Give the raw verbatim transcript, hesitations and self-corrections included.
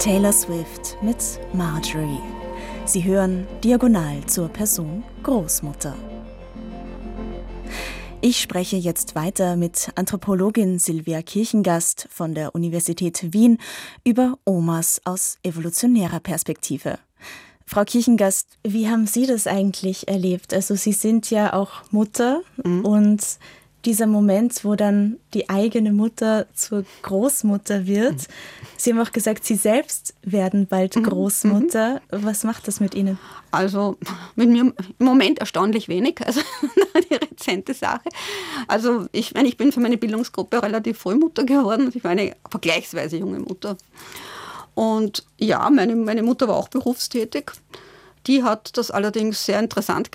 Taylor Swift mit Marjorie. Sie hören diagonal zur Person Großmutter. Ich spreche jetzt weiter mit Anthropologin Sylvia Kirchengast von der Universität Wien über Omas aus evolutionärer Perspektive. Frau Kirchengast, wie haben Sie das eigentlich erlebt? Also Sie sind ja auch Mutter mhm. und dieser Moment, wo dann die eigene Mutter zur Großmutter wird. Mhm. Sie haben auch gesagt, Sie selbst werden bald mhm. Großmutter. Was macht das mit Ihnen? Also mit mir im Moment erstaunlich wenig, also die rezente Sache. Also ich meine, ich bin für meine Bildungsgruppe relativ früh Mutter geworden. Ich war eine vergleichsweise junge Mutter. Und ja, meine, meine Mutter war auch berufstätig. Die hat das allerdings sehr interessant